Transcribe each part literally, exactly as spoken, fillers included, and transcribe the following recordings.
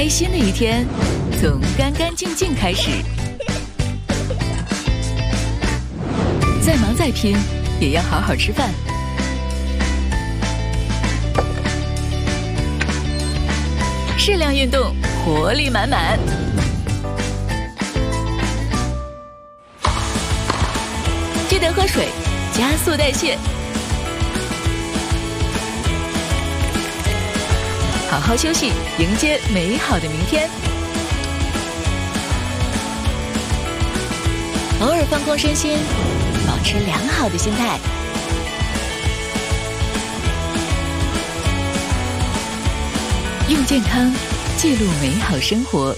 开心的一天从干干净净开始，再忙再拼也要好好吃饭。适量运动，活力满满。记得喝水，加速代谢。好好休息，迎接美好的明天。偶尔放空身心，保持良好的心态。用健康记录美好生活。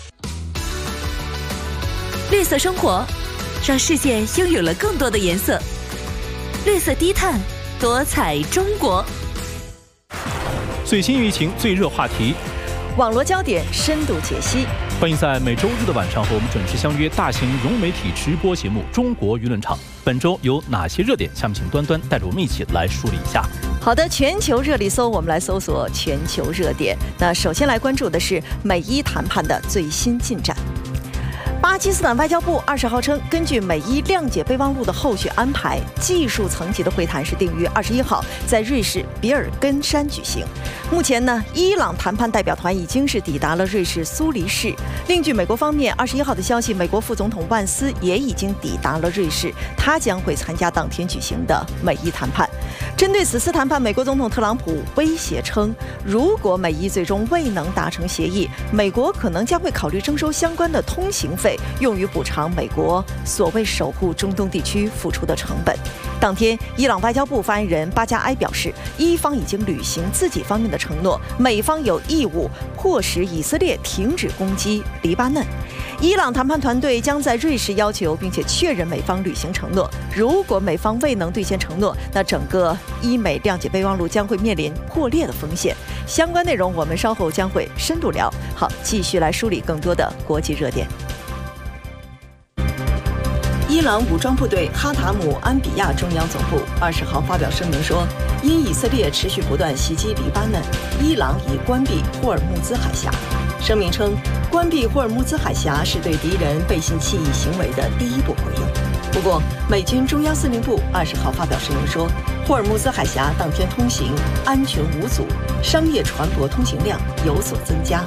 绿色生活，让世界拥有了更多的颜色。绿色低碳，多彩中国。 最新舆情，最热话题， 网络焦点深度解析。 欢迎在每周日的晚上和我们准时相约大型融媒体直播节目《中国舆论场》。本周有哪些热点？下面请端端带着我们一起来梳理一下。 好的，全球热力搜，我们来搜索全球热点。那首先来关注的是美伊谈判的最新进展。巴基斯坦外交部二十号称，根据美伊谅解备忘录的后续安排，技术层级的会谈是定于二十一号在瑞士比尔根山举行。目前呢，伊朗谈判代表团已经是抵达了瑞士苏黎世。另据美国方面二十一号的消息，美国副总统万斯也已经抵达了瑞士，他将会参加当天举行的美伊谈判。针对此次谈判，美国总统特朗普威胁称，如果美伊最终未能达成协议，美国可能将会考虑征收相关的通行费，用于补偿美国所谓守护中东地区付出的成本。当天，伊朗外交部发言人巴加埃表示，伊方已经履行自己方面的承诺，美方有义务迫使以色列停止攻击黎巴嫩。伊朗谈判团队将在瑞士要求并且确认美方履行承诺。如果美方未能兑现承诺，那整个伊美谅解备忘录将会面临破裂的风险。相关内容我们稍后将会深度聊。好，继续来梳理更多的国际热点。伊朗武装部队哈塔姆安比亚中央总部二十号发表声明说，因以色列持续不断袭击黎巴嫩，伊朗已关闭霍尔木兹海峡。声明称，关闭霍尔木兹海峡是对敌人背信弃义行为的第一步回应。不过，美军中央司令部二十号发表声明说，霍尔木兹海峡当天通行安全无阻，商业船舶通行量有所增加。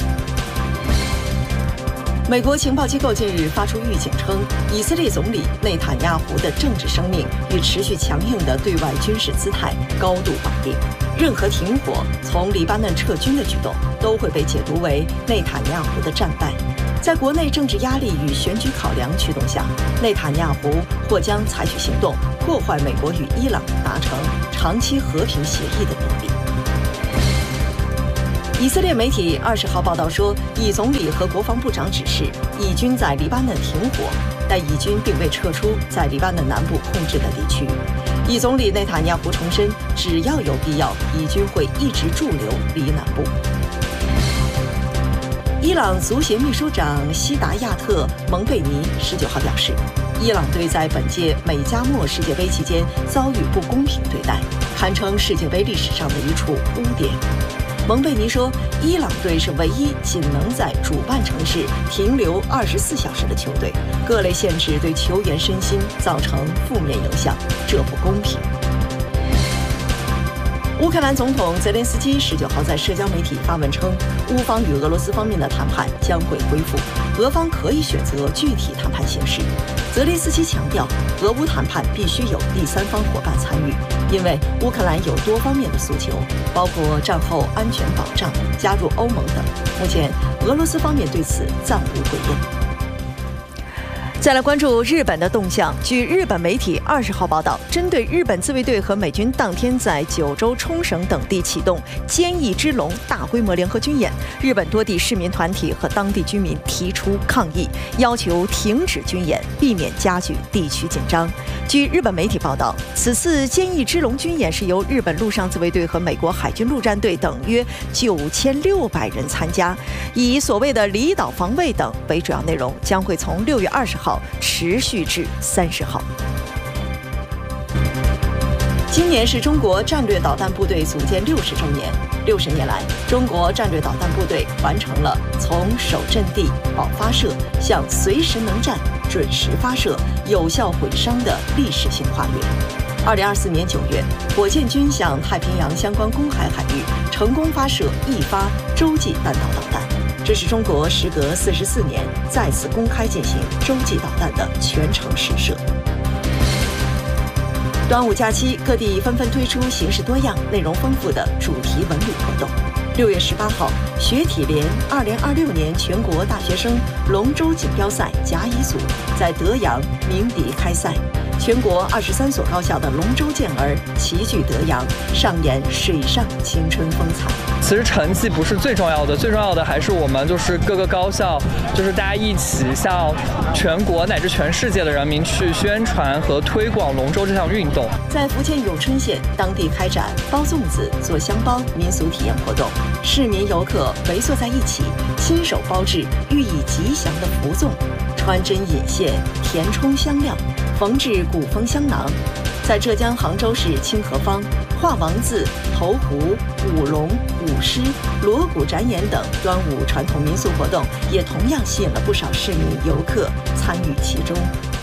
美国情报机构近日发出预警称，以色列总理内塔尼亚胡的政治生命与持续强硬的对外军事姿态高度绑定，任何停火、从黎巴嫩撤军的举动都会被解读为内塔尼亚胡的战败。在国内政治压力与选举考量驱动下，内塔尼亚胡或将采取行动，破坏美国与伊朗达成长期和平协议的努力。以色列媒体二十号报道说，以总理和国防部长指示，以军在黎巴嫩停火，但以军并未撤出在黎巴嫩南部控制的地区。以总理内塔尼亚胡重申，只要有必要，以军会一直驻留黎南部。伊朗足协秘书长西达亚特·蒙贝尼十九号表示，伊朗队在本届美加墨世界杯期间遭遇不公平对待，堪称世界杯历史上的一处污点。蒙贝尼说，伊朗队是唯一仅能在主办城市停留二十四小时的球队，各类限制对球员身心造成负面影响，这不公平。乌克兰总统泽连斯基十九号在社交媒体发文称，乌方与俄罗斯方面的谈判将会恢复，俄方可以选择具体谈判形式。泽连斯基强调，俄乌谈判必须有第三方伙伴参与，因为乌克兰有多方面的诉求，包括战后安全保障、加入欧盟等。目前，俄罗斯方面对此暂无回应。再来关注日本的动向。据日本媒体二十号报道，针对日本自卫队和美军当天在九州、冲绳等地启动“坚毅之龙”大规模联合军演，日本多地市民团体和当地居民提出抗议，要求停止军演，避免加剧地区紧张。据日本媒体报道，此次“坚毅之龙”军演是由日本陆上自卫队和美国海军陆战队等约九千六百人参加，以所谓的离岛防卫等为主要内容，将会从六月二十号持续至三十号。 今年是中国战略导弹部队组建六十周年。六十年来，中国战略导弹部队完成了从守阵地、保发射向随时能战、准时发射、有效毁伤的历史性跨越。二零二四年九月，火箭军向太平洋相关公海海域成功发射一发洲际弹道导弹，这是中国时隔四十四年再次公开进行洲际导弹的全程试射。端午假期，各地纷纷推出形式多样、内容丰富的主题文旅活动。六月十八号，学体联二零二六年全国大学生龙舟锦标赛甲乙组在德阳鸣笛开赛。全国二十三所高校的龙舟健儿齐聚德阳，上演水上青春风采。 其实成绩不是最重要的，最重要的还是我们就是各个高校，就是大家一起向全国乃至全世界的人民去宣传和推广龙舟这项运动。 在福建永春县，当地开展包粽子、做香包民俗体验活动，市民游客围坐在一起，亲手包制寓意吉祥的福粽，穿针引线，填充香料，缝制古风香囊。在浙江杭州市清河坊，画王字、投壶、舞龙、舞狮、锣鼓展演等端午传统民俗活动，也同样吸引了不少市民游客参与其中。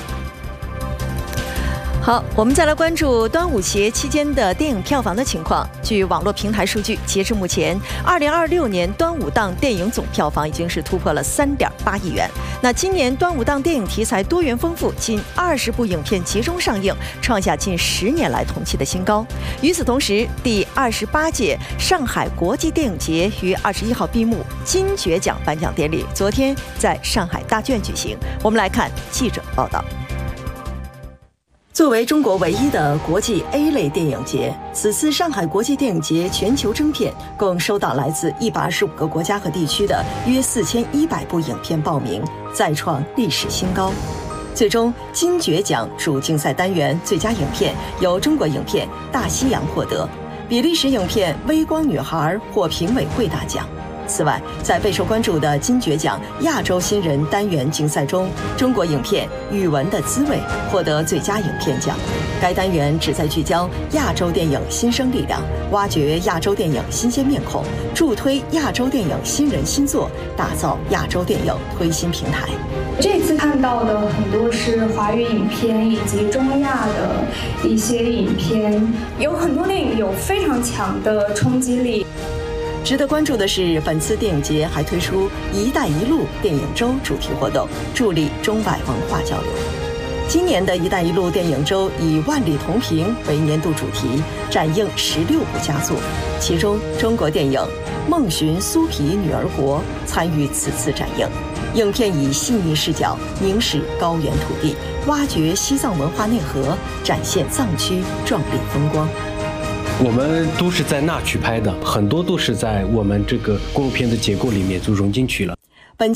好，我们再来关注端午节期间的电影票房的情况。据网络平台数据，截至目前，二零二六年端午档电影总票房已经是突破了三点八亿元。那今年端午档电影题材多元丰富，近二十部影片集中上映，创下近十年来同期的新高。与此同时，第二十八届上海国际电影节于二十一号闭幕，金爵奖颁奖典礼昨天在上海大剧院举行。我们来看记者报道。作为中国唯一的国际 A 类电影节，此次上海国际电影节全球征片共收到来自一百二十五个国家和地区的约四千一百部影片报名，再创历史新高。最终，金爵奖主竞赛单元最佳影片由中国影片《大西洋》获得，比利时影片《微光女孩》获评委会大奖。此外，在备受关注的金爵奖亚洲新人单元竞赛中，中国影片《语文的滋味》获得最佳影片奖。该单元旨在聚焦亚洲电影新生力量，挖掘亚洲电影新鲜面孔，助推亚洲电影新人新作，打造亚洲电影推新平台。 这次看到的很多是华语影片以及中亚的一些影片，有很多电影有非常强的冲击力。 值得关注的是，本次电影节还推出“一带一路”电影周主题活动，助力中外文化交流。今年的一带一路电影周以“万里同屏”为年度主题，展映十六部佳作，其中中国电影《梦寻苏皮女儿国》参与此次展映。影片以细腻视角凝视高原土地，挖掘西藏文化内核，展现藏区壮丽风光。 我们都是在那区拍的，很多都是在我们这个公路片的结构里面就融进去了。